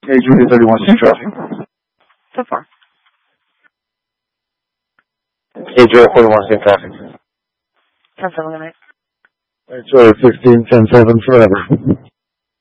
Hey, Judy 31, see traffic. So far. Hey, Joe 41, same traffic. 10-7 limit. Hey, Joe 15, 10-7 forever.